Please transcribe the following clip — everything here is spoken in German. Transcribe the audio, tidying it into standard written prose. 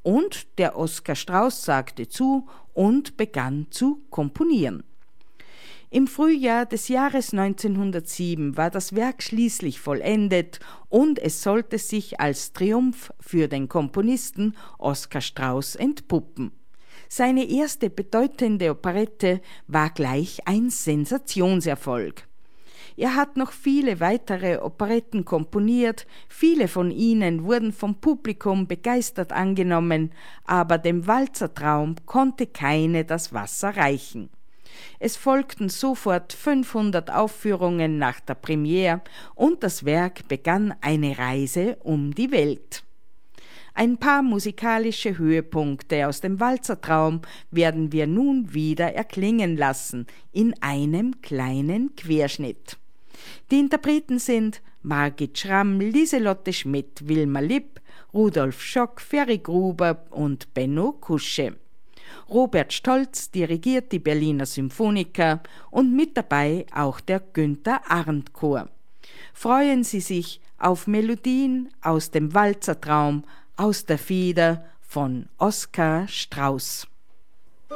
Und der Oskar Strauß sagte zu und begann zu komponieren. Im Frühjahr des Jahres 1907 war das Werk schließlich vollendet und es sollte sich als Triumph für den Komponisten Oskar Strauß entpuppen. Seine erste bedeutende Operette war gleich ein Sensationserfolg. Er hat noch viele weitere Operetten komponiert, viele von ihnen wurden vom Publikum begeistert angenommen, aber dem Walzertraum konnte keine das Wasser reichen. Es folgten sofort 500 Aufführungen nach der Premiere und das Werk begann eine Reise um die Welt. Ein paar musikalische Höhepunkte aus dem Walzertraum werden wir nun wieder erklingen lassen in einem kleinen Querschnitt. Die Interpreten sind Margit Schramm, Lieselotte Schmidt, Wilma Lipp, Rudolf Schock, Ferry Gruber und Benno Kusche. Robert Stolz dirigiert die Berliner Symphoniker und mit dabei auch der Günther Arndt Chor. Freuen Sie sich auf Melodien aus dem Walzertraum, aus der Feder von Oskar Strauß.